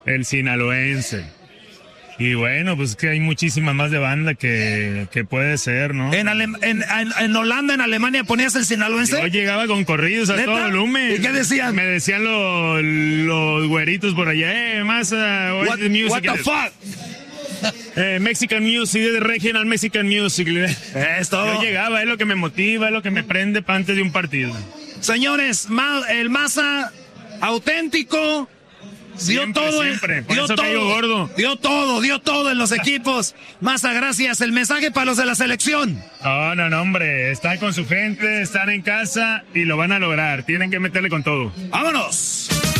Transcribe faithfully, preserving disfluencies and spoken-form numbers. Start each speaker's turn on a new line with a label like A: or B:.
A: El sinaloense. Y bueno, pues es que hay muchísima más de banda que, que puede ser, ¿no?
B: ¿En, Ale- en, en, en Holanda, en Alemania, ponías el sinaloense?
A: Yo llegaba con corridos a
B: ¿Neta?
A: todo volumen.
B: ¿Y qué decían?
A: Me decían los, los güeritos por allá, eh, más, uh,
B: What,
A: music.
B: what the fuck?
A: Eh, Mexican Music, de Regional Mexican Music.
B: Esto.
A: Yo llegaba, es lo que me motiva, es lo que me prende para antes de un partido.
B: Señores, Ma- el Maza auténtico dio
A: Siempre,
B: todo, en-
A: siempre. Por
B: dio
A: eso
B: todo,
A: caigo gordo.
B: dio todo, dio todo en los equipos. Maza, gracias. El mensaje para los de la selección.
A: No, no, no, hombre. Están con su gente, están en casa y lo van a lograr. Tienen que meterle con todo.
B: ¡Vámonos!